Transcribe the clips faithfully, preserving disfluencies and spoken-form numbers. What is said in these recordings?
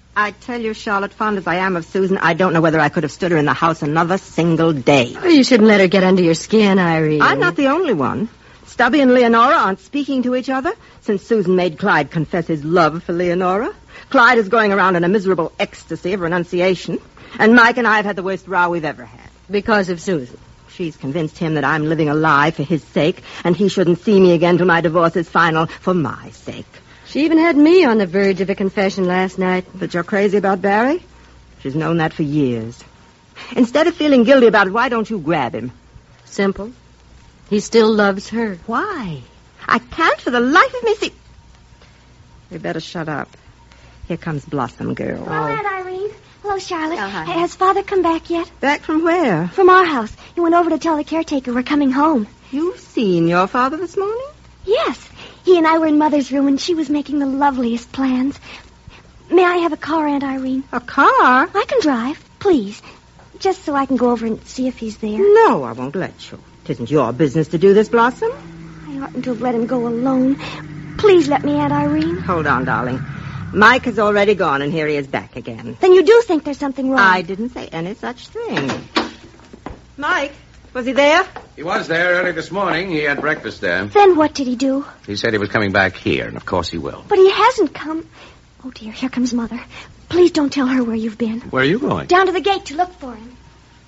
I tell you, Charlotte, fond as I am of Susan, I don't know whether I could have stood her in the house another single day. Oh, you shouldn't let her get under your skin, Irene. I'm not the only one. Stubby and Leonora aren't speaking to each other since Susan made Clyde confess his love for Leonora. Clyde is going around in a miserable ecstasy of renunciation. And Mike and I have had the worst row we've ever had. Because of Susan. She's convinced him that I'm living a lie for his sake, and he shouldn't see me again till my divorce is final for my sake. She even had me on the verge of a confession last night. That you're crazy about Barry? She's known that for years. Instead of feeling guilty about it, why don't you grab him? Simple. He still loves her. Why? I can't for the life of me see... We better shut up. Here comes Blossom Girl. Hello, Aunt Irene. Hello, Charlotte. Oh, hi. Hey, has Father come back yet? Back from where? From our house. He went over to tell the caretaker we're coming home. You've seen your father this morning? Yes. He and I were in Mother's room, and she was making the loveliest plans. May I have a car, Aunt Irene? A car? I can drive, please. Just so I can go over and see if he's there. No, I won't let you. It isn't your business to do this, Blossom. I oughtn't to have let him go alone. Please let me, Aunt Irene. Hold on, darling. Mike has already gone, and here he is back again. Then you do think there's something wrong? I didn't say any such thing. Mike, was he there? He was there early this morning. He had breakfast there. Then what did he do? He said he was coming back here, and of course he will. But he hasn't come. Oh, dear, here comes Mother. Please don't tell her where you've been. Where are you going? Down to the gate to look for him.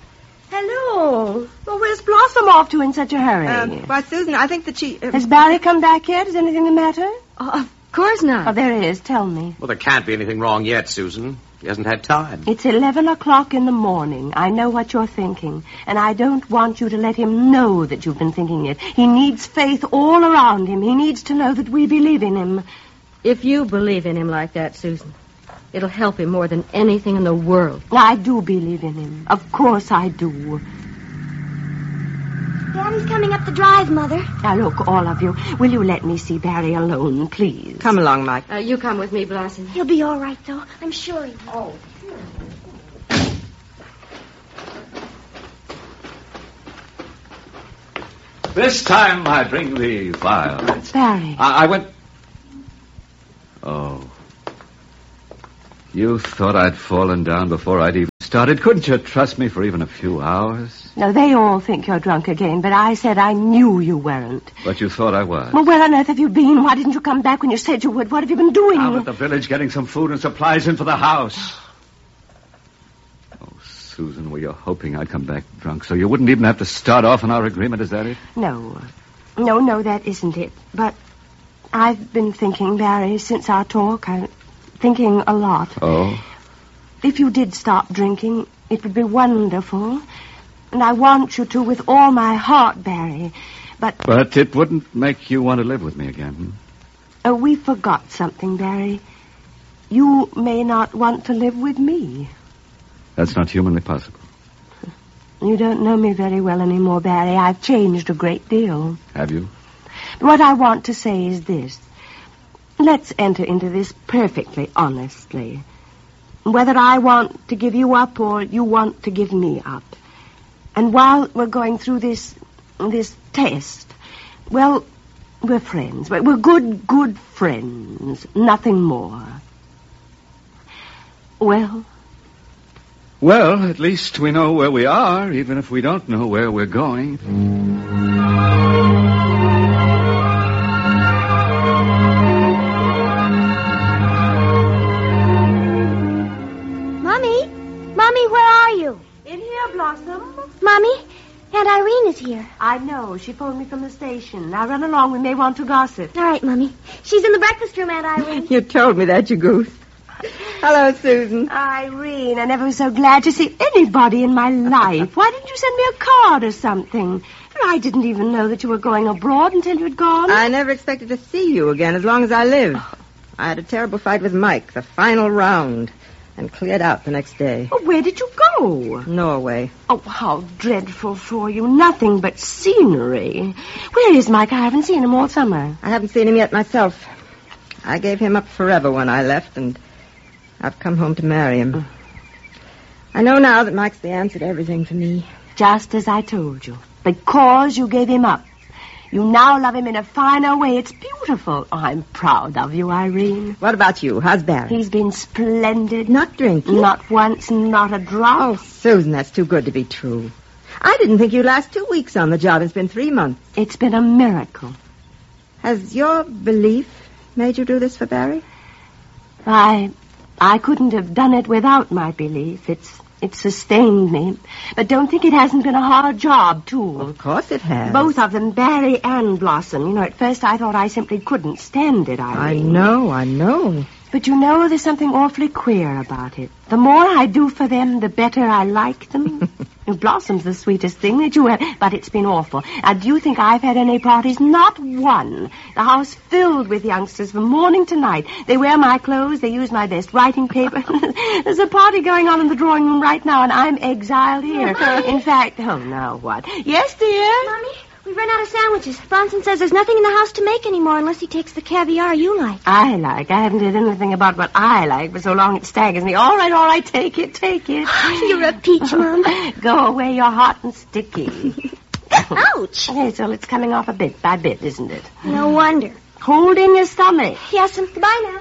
Hello. Well, where's Blossom off to in such a hurry? Uh, why, Susan, I think that she... Uh... Has Barry come back yet? Is anything the matter? Oh, of course not. Oh, there is. Tell me. Well, there can't be anything wrong yet, Susan. He hasn't had time. It's eleven o'clock in the morning. I know what you're thinking, and I don't want you to let him know that you've been thinking it. He needs faith all around him. He needs to know that we believe in him. If you believe in him like that, Susan, it'll help him more than anything in the world. I do believe in him. Of course I do. Daddy's coming up the drive, Mother. Now, look, all of you, will you let me see Barry alone, please? Come along, Mike. Uh, you come with me, Blossom. He'll be all right, though. I'm sure he will. Oh. This time I bring the violets. Barry. I, I went... Oh. You thought I'd fallen down before I'd even started. Couldn't you trust me for even a few hours? No, they all think you're drunk again, but I said I knew you weren't. But you thought I was. Well, where on earth have you been? Why didn't you come back when you said you would? What have you been doing? Out at the village getting some food and supplies in for the house. Oh, Susan, were you hoping I'd come back drunk so you wouldn't even have to start off on our agreement? Is that it? No. No, no, that isn't it. But I've been thinking, Barry, since our talk. I'm thinking a lot. Oh? If you did stop drinking, it would be wonderful. And I want you to with all my heart, Barry. But... But it wouldn't make you want to live with me again. Hmm? Uh, we forgot something, Barry. You may not want to live with me. That's not humanly possible. You don't know me very well anymore, Barry. I've changed a great deal. Have you? What I want to say is this. Let's enter into this perfectly honestly. Whether I want to give you up or you want to give me up. And while we're going through this this test, well, we're friends. We're good, good friends. Nothing more. Well? Well, at least we know where we are, even if we don't know where we're going. Mommy? Mommy, where are you? In here, Blossom. Mommy? Aunt Irene is here. I know. She phoned me from the station. Now run along. We may want to gossip. All right, Mommy. She's in the breakfast room, Aunt Irene. You told me that, you goose. Hello, Susan. Irene, I never was so glad to see anybody in my life. Why didn't you send me a card or something? I didn't even know that you were going abroad until you'd gone. I never expected to see you again as long as I lived. I had a terrible fight with Mike, the final round, and cleared out the next day. Oh, where did you go? Norway. Oh, how dreadful for you. Nothing but scenery. Where is Mike? I haven't seen him all summer. I haven't seen him yet myself. I gave him up forever when I left, and I've come home to marry him. I know now that Mike's the answer to everything for me. Just as I told you. Because you gave him up. You now love him in a finer way. It's beautiful. Oh, I'm proud of you, Irene. What about you? How's Barry? He's been splendid. Not drinking? Not once, not a drop. Oh, Susan, that's too good to be true. I didn't think you'd last two weeks on the job. It's been three months. It's been a miracle. Has your belief made you do this for Barry? I... I couldn't have done it without my belief. It's... It sustained me. But don't think it hasn't been a hard job, too. Of course it has. Both of them, Barry and Blossom. You know, at first I thought I simply couldn't stand it, Irene. I know, I know. But you know, there's something awfully queer about it. The more I do for them, the better I like them. Blossom's the sweetest thing that you have, but it's been awful. Now, do you think I've had any parties? Not one. The house filled with youngsters from morning to night. They wear my clothes, they use my best writing paper. There's a party going on in the drawing room right now, and I'm exiled here. In fact, oh, now what? Yes, dear? Mommy, we've run out of sandwiches. Bronson says there's nothing in the house to make anymore unless he takes the caviar you like. I like. I haven't heard anything about what I like for so long it staggers me. All right, all right, take it, take it. You're a peach, Mom. Go away, you're hot and sticky. Ouch. Yes, well, it's coming off a bit by bit, isn't it? No wonder. Hold in your stomach. Yes'm. Goodbye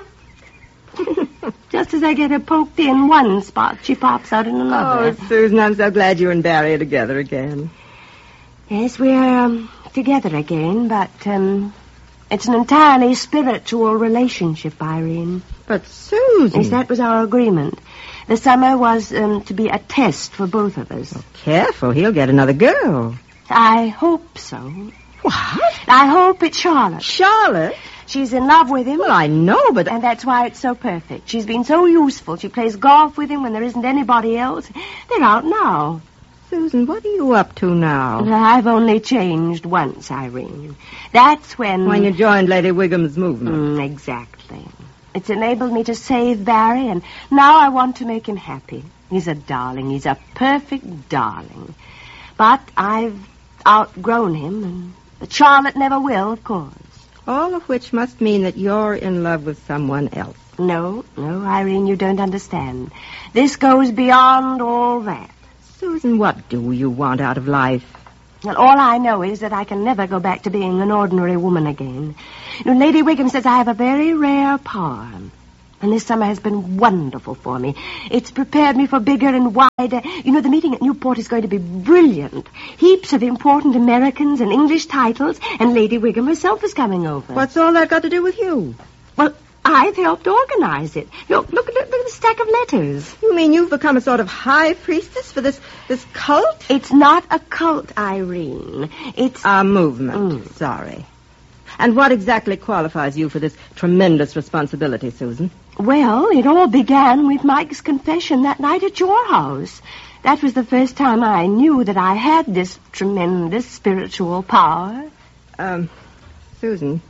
now. Just as I get her poked in one spot, she pops out in another. Oh, Susan, I'm so glad you and Barry are together again. Yes, we're um, together again, but um, it's an entirely spiritual relationship, Irene. But Susan... Yes, that was our agreement. The summer was um, to be a test for both of us. Oh, careful, he'll get another girl. I hope so. What? I hope it's Charlotte. Charlotte? She's in love with him. Well, I know, but... And that's why it's so perfect. She's been so useful. She plays golf with him when there isn't anybody else. They're out now. Susan, what are you up to now? I've only changed once, Irene. That's when... When you joined Lady Wigham's movement. Mm, exactly. It's enabled me to save Barry, and now I want to make him happy. He's a darling. He's a perfect darling. But I've outgrown him, and but Charlotte never will, of course. All of which must mean that you're in love with someone else. No, no, Irene, you don't understand. This goes beyond all that. Susan, what do you want out of life? Well, all I know is that I can never go back to being an ordinary woman again. You know, Lady Wiggum says I have a very rare power. And this summer has been wonderful for me. It's prepared me for bigger and wider... You know, the meeting at Newport is going to be brilliant. Heaps of important Americans and English titles, and Lady Wiggum herself is coming over. What's all that got to do with you? Well, I've helped organize it. Look, look, look, look at the stack of letters. You mean you've become a sort of high priestess for this, this cult? It's not a cult, Irene. It's... A movement. Mm. Sorry. And what exactly qualifies you for this tremendous responsibility, Susan? Well, it all began with Mike's confession that night at your house. That was the first time I knew that I had this tremendous spiritual power. Um, Susan,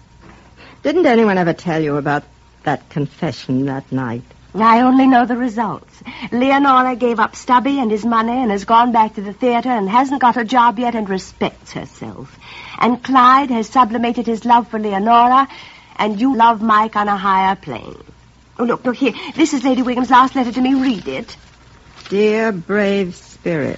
didn't anyone ever tell you about that confession that night? I only know the results. Leonora gave up Stubby and his money and has gone back to the theater and hasn't got a job yet and respects herself. And Clyde has sublimated his love for Leonora, and you love Mike on a higher plane. Oh, look, look here. This is Lady Wiggum's last letter to me. Read it. Dear brave spirit,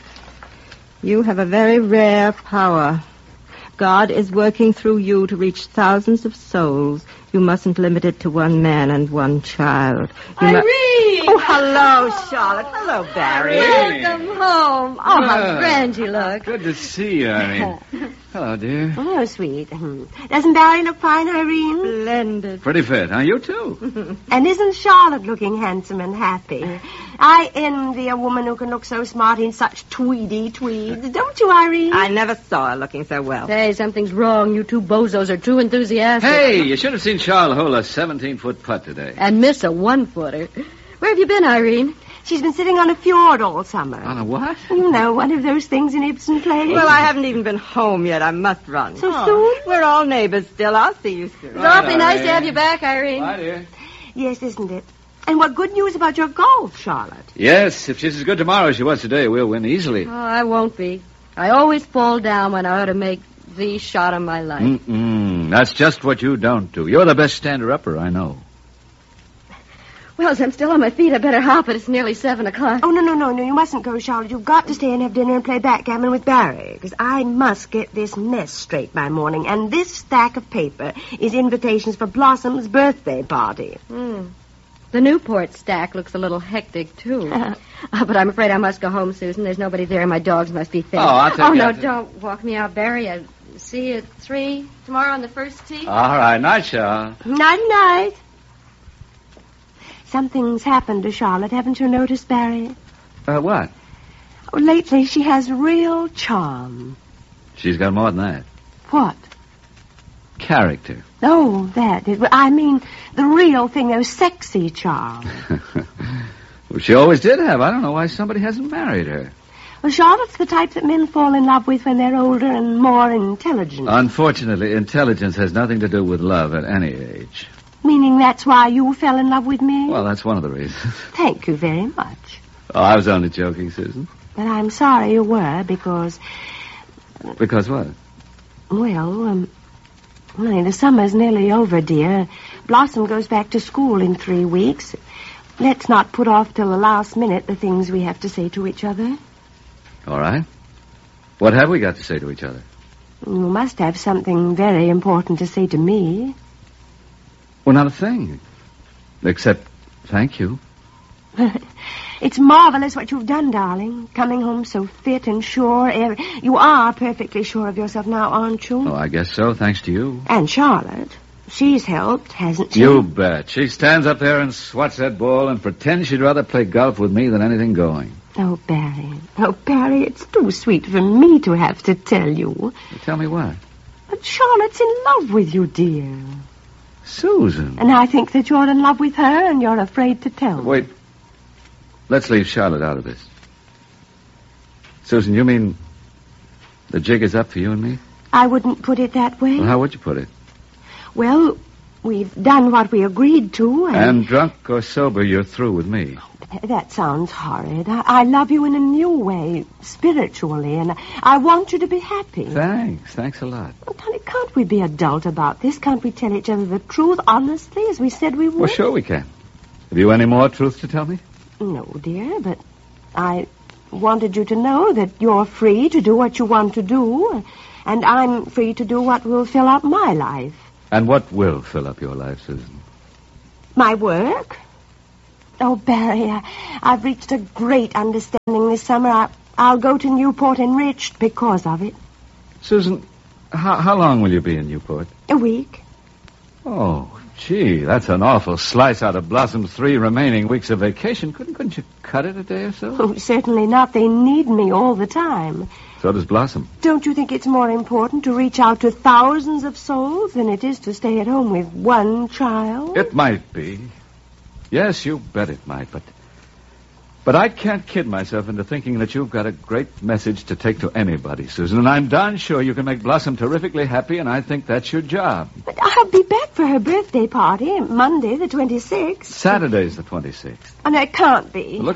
you have a very rare power. God is working through you to reach thousands of souls. You mustn't limit it to one man and one child. You Irene! Mu- oh, hello, Charlotte. Hello, Barry. Welcome home. Oh, Ah, how grand you look. Good to see you, Irene. Hello, dear. Oh, sweet. Doesn't Barry look fine, Irene? Splendid. Pretty fit, huh? You too. And isn't Charlotte looking handsome and happy? I envy a woman who can look so smart in such tweedy tweeds. Don't you, Irene? I never saw her looking so well. Hey, something's wrong. You two bozos are too enthusiastic. Hey, you should have seen Charles hole a seventeen-foot putt today. And miss a one-footer. Where have you been, Irene? She's been sitting on a fjord all summer. On a what? You know, one of those things in Ibsen plays. Well, I haven't even been home yet. I must run. So soon? We're all neighbors still. I'll see you soon. It's awfully nice Irene. to have you back, Irene. Bye, dear. Yes, isn't it? And what good news about your golf, Charlotte? Yes, if she's as good tomorrow as she was today, we'll win easily. Oh, I won't be. I always fall down when I ought to make the shot of my life. Mm-mm. That's just what you don't do. You're the best stander-upper I know. Well, as I'm still on my feet, I better hop it. It's nearly seven o'clock. Oh, no, no, no, no. You mustn't go, Charlotte. You've got to stay and have dinner and play backgammon with Barry. Because I must get this mess straight by morning. And this stack of paper is invitations for Blossom's birthday party. Hmm. The Newport stack looks a little hectic, too. uh, but I'm afraid I must go home, Susan. There's nobody there, and my dogs must be fed. Oh, I'll take Oh, you no, out to- don't walk me out, Barry. I'll see you at three tomorrow on the first tee. All right. Night, Charlotte. Night-night. Something's happened to Charlotte. Haven't you noticed, Barry? Uh, what? Oh, lately, she has real charm. She's got more than that. What? Character. Oh, that. It, I mean, the real thing, those sexy charm. Well, she always did have. I don't know why somebody hasn't married her. Well, Charlotte's the type that men fall in love with when they're older and more intelligent. Unfortunately, intelligence has nothing to do with love at any age. Meaning that's why you fell in love with me? Well, that's one of the reasons. Thank you very much. Oh, I was only joking, Susan. But I'm sorry you were, because, Because what? well, um, well, the summer's nearly over, dear. Blossom goes back to school in three weeks. Let's not put off till the last minute the things we have to say to each other. All right. What have we got to say to each other? You must have something very important to say to me. Well, not a thing. Except, thank you. It's marvelous what you've done, darling. Coming home so fit and sure. Er- You are perfectly sure of yourself now, aren't you? Oh, I guess so, thanks to you. And Charlotte. She's helped, hasn't she? You bet. She stands up there and swats that ball and pretends she'd rather play golf with me than anything going. Oh, Barry. Oh, Barry, it's too sweet for me to have to tell you. Well, tell me what? But Charlotte's in love with you, dear. Susan. And I think that you're in love with her and you're afraid to tell me. Wait. Let's leave Charlotte out of this. Susan, you mean the jig is up for you and me? I wouldn't put it that way. Well, how would you put it? Well, we've done what we agreed to, and... And drunk or sober, you're through with me. That sounds horrid. I, I love you in a new way, spiritually, and I want you to be happy. Thanks. Thanks a lot. Well, Tony, can't we be adult about this? Can't we tell each other the truth honestly, as we said we would? Well, sure we can. Have you any more truth to tell me? No, dear, but I wanted you to know that you're free to do what you want to do, and I'm free to do what will fill up my life. And what will fill up your life, Susan? My work? Oh, Barry, I, I've reached a great understanding this summer. I, I'll go to Newport enriched because of it. Susan, how, how long will you be in Newport? A week. Oh, gee, that's an awful slice out of Blossom's three remaining weeks of vacation. Couldn't, couldn't you cut it a day or so? Oh, certainly not. They need me all the time. So does Blossom. Don't you think it's more important to reach out to thousands of souls than it is to stay at home with one child? It might be. Yes, you bet it might, but... But I can't kid myself into thinking that you've got a great message to take to anybody, Susan, and I'm darn sure you can make Blossom terrifically happy, and I think that's your job. But I'll be back for her birthday party, Monday the twenty-sixth. Saturday's the twenty-sixth. And it can't be. Look